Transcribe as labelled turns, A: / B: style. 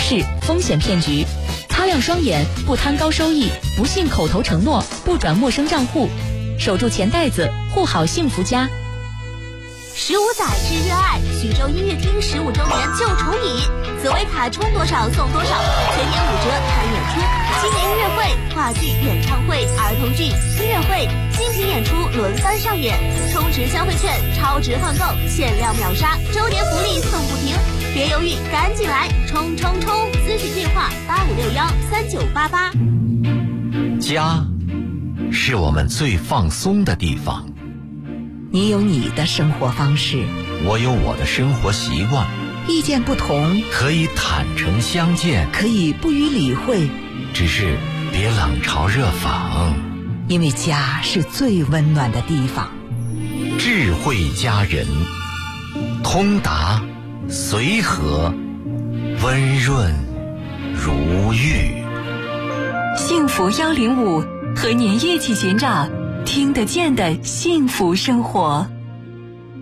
A: 式、风险骗局。擦亮双眼，不贪高收益，不信口头承诺，不转陌生账户，守住钱袋子，护好幸福家。
B: 15载之热爱，徐州音乐厅15周年就重礼，紫薇卡充多少送多少，全年5折看演出。新年音乐会、话剧、演唱会、儿童剧、音乐会、精品演出轮番上演，充值消费券，超值换购，限量秒杀，周年福利送不停，别犹豫，赶紧来，冲冲冲！咨询电话85613988。
C: 家是我们最放松的地方。
D: 你有你的生活方式，
C: 我有我的生活习惯，
D: 意见不同
C: 可以坦诚相见，
D: 可以不予理会，
C: 只是别冷嘲热讽，
D: 因为家是最温暖的地方。
C: 智慧佳人，通达随和，温润如玉。
E: 幸福105和您一起寻找听得见的幸福生活。